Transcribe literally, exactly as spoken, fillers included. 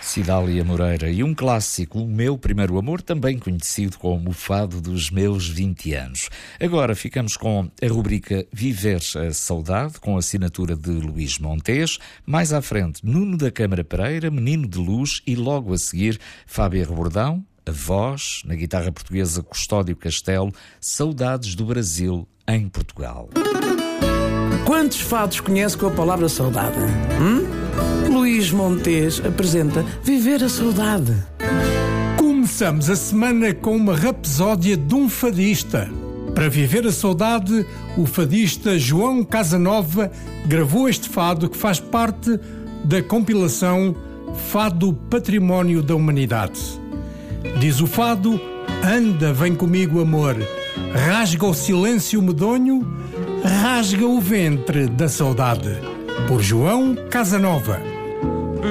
Cidália Moreira, e um clássico, O Meu Primeiro Amor, também conhecido como o Fado dos Meus vinte anos. Agora ficamos com a rubrica Viver a Saudade, com a assinatura de Luís Montes. Mais à frente, Nuno da Câmara Pereira, Menino de Luz, e logo a seguir, Fábio Rebordão, a voz, na guitarra portuguesa Custódio Castelo, Saudades do Brasil em Portugal. Quantos fados conhece com a palavra saudade? Hum? Luís Montes apresenta Viver a Saudade. Começamos a semana com uma rapsódia de um fadista. Para viver a saudade, o fadista João Casanova gravou este fado que faz parte da compilação Fado Património da Humanidade. Diz o fado: anda, vem comigo, amor, rasga o silêncio medonho, rasga o ventre da saudade. Por João Casanova.